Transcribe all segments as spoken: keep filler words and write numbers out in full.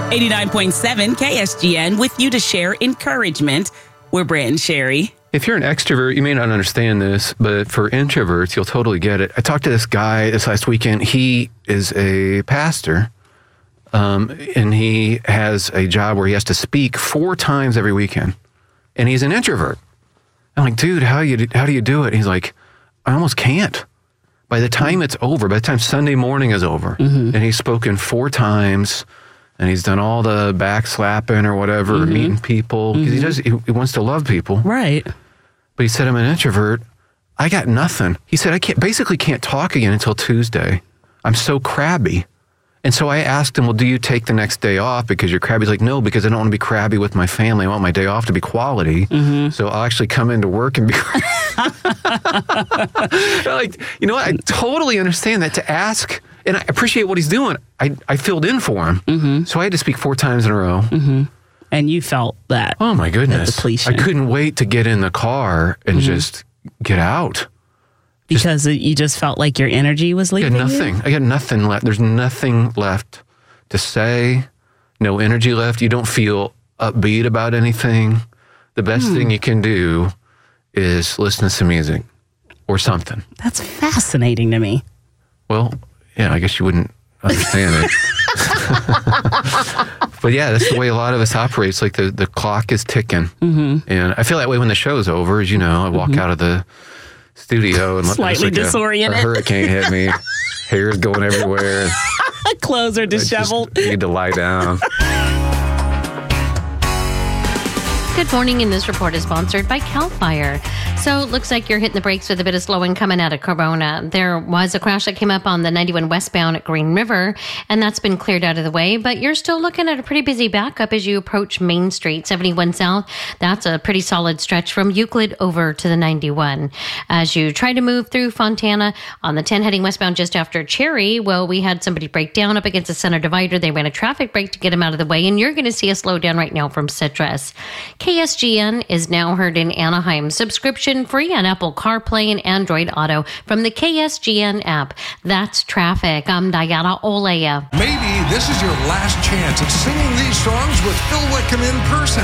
eighty-nine point seven K S G N with you to share encouragement. We're Brent and Sherry. If you're an extrovert, you may not understand this, but for introverts, you'll totally get it. I talked to this guy this last weekend. He is a pastor, um, and he has a job where he has to speak four times every weekend, and he's an introvert. I'm like, dude, how you how do you do it? And he's like, I almost can't. By the time it's over, by the time Sunday morning is over, mm-hmm. and he's spoken four times, and he's done all the backslapping or whatever, mm-hmm. meeting people, because mm-hmm. he does. He, he wants to love people, right? But he said, I'm an introvert. I got nothing. He said, I can't basically can't talk again until Tuesday. I'm so crabby. And so I asked him, well, do you take the next day off because you're crabby? He's like, no, because I don't want to be crabby with my family. I want my day off to be quality. Mm-hmm. So I'll actually come into work and be like, you know what? I totally understand that to ask, and I appreciate what he's doing. I, I filled in for him. Mm-hmm. So I had to speak four times in a row. Mm-hmm. And you felt that. Oh, my goodness. I couldn't wait to get in the car and mm-hmm. just get out. Because just, you just felt like your energy was leaving I got nothing. you? I got nothing left. There's nothing left to say. No energy left. You don't feel upbeat about anything. The best hmm. thing you can do is listen to some music or something. That's fascinating to me. Well, yeah, I guess you wouldn't understand it. But yeah, that's the way a lot of us operate. It's like the, the clock is ticking. Mm-hmm. And I feel that way when the show's over. As you know, I walk mm-hmm. out of the studio and slightly like disoriented. A, a hurricane hit me. Hair's going everywhere. Clothes are disheveled. I just need to lie down. Good morning, and this report is sponsored by CAL FIRE. So it looks like you're hitting the brakes with a bit of slowing coming out of Corona. There was a crash that came up on the ninety-one westbound at Green River, and that's been cleared out of the way, but you're still looking at a pretty busy backup as you approach Main Street. seventy-one South, that's a pretty solid stretch from Euclid over to the ninety-one. As you try to move through Fontana on the ten heading westbound just after Cherry, well, we had somebody break down up against the center divider. They ran a traffic brake to get him out of the way, and you're going to see a slowdown right now from Citrus. K S G N is now heard in Anaheim. Subscription free on Apple CarPlay and Android Auto from the K S G N app. That's traffic. I'm Diana Olea. Maybe this is your last chance at singing these songs with Phil Wickham in person.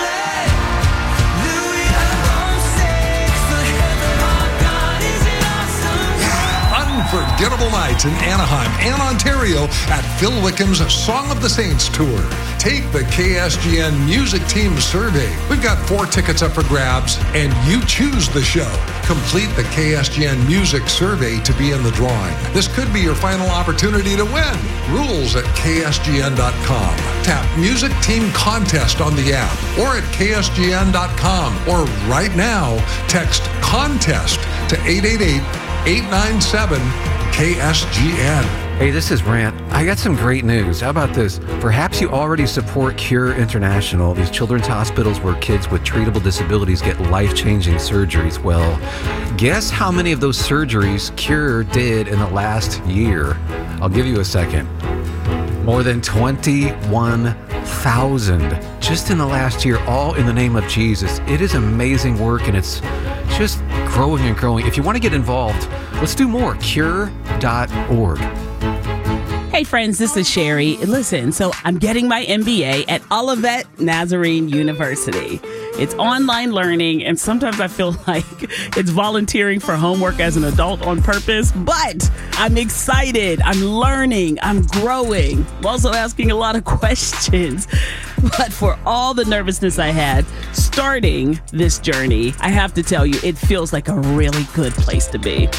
Unforgettable nights in Anaheim and Ontario at Phil Wickham's Song of the Saints Tour. Take the K S G N Music Team Survey. We've got four tickets up for grabs, and you choose the show. Complete the K S G N Music Survey to be in the drawing. This could be your final opportunity to win. Rules at K S G N dot com. Tap Music Team Contest on the app or at K S G N dot com. Or right now, text CONTEST to eight eight eight, eight nine seven, K S G N. Hey, this is Brant. I got some great news. How about this? Perhaps you already support Cure International, these children's hospitals where kids with treatable disabilities get life-changing surgeries. Well, guess how many of those surgeries Cure did in the last year? I'll give you a second. More than twenty-one thousand just in the last year, all in the name of Jesus. It is amazing work, and it's just growing and growing. If you want to get involved, let's do more. Cure dot org. Hey friends, this is Sherry. Listen, so I'm getting my M B A at Olivet Nazarene University. It's online learning, and sometimes I feel like it's volunteering for homework as an adult on purpose, but I'm excited. I'm learning. I'm growing. I'm also asking a lot of questions. But for all the nervousness I had starting this journey, I have to tell you, it feels like a really good place to be.